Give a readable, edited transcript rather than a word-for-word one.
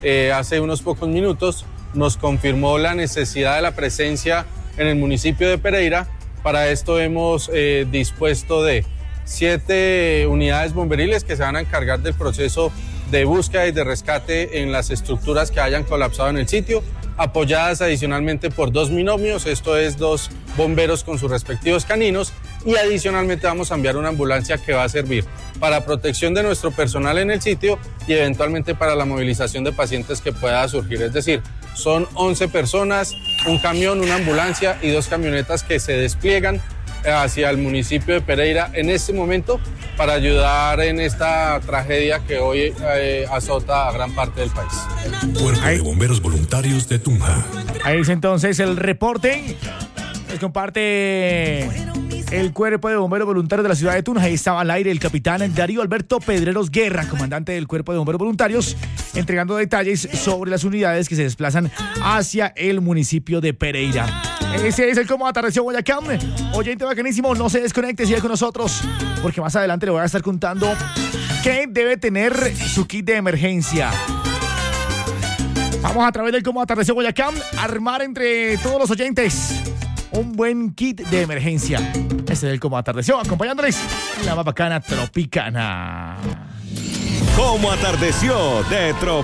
hace unos pocos minutos nos confirmó la necesidad de la presencia en el municipio de Pereira. Para esto hemos dispuesto de 7 unidades bomberiles que se van a encargar del proceso de búsqueda y de rescate en las estructuras que hayan colapsado en el sitio, apoyadas adicionalmente por 2 binomios, esto es 2 bomberos con sus respectivos caninos, y adicionalmente vamos a enviar una ambulancia que va a servir para protección de nuestro personal en el sitio y eventualmente para la movilización de pacientes que pueda surgir. Es decir, son 11 personas, un camión, una ambulancia y 2 camionetas que se despliegan hacia el municipio de Pereira en este momento para ayudar en esta tragedia que hoy azota a gran parte del país. Cuerpo de Bomberos Voluntarios de Tunja. Ahí es entonces el reporte. Les comparte el Cuerpo de Bomberos Voluntarios de la ciudad de Tunja. Ahí estaba al aire el capitán Darío Alberto Pedreros Guerra, comandante del Cuerpo de Bomberos Voluntarios, entregando detalles sobre las unidades que se desplazan hacia el municipio de Pereira. Ese es el Cómo Atardeció Boyacá. Oyente bacanísimo, no se desconecte, sigue con nosotros, porque más adelante le voy a estar contando qué debe tener su kit de emergencia. Vamos a través del Cómo Atardeció Boyacá a armar entre todos los oyentes un buen kit de emergencia. Este es el Cómo Atardeció, acompañándoles en la más bacana Tropicana. Cómo Atardeció de Tropicana.